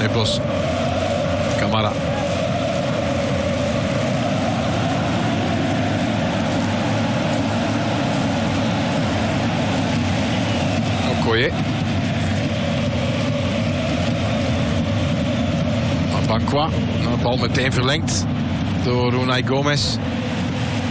Bos. Camara. Okoye. Bankwa. De bal meteen verlengd door Unai Gomez.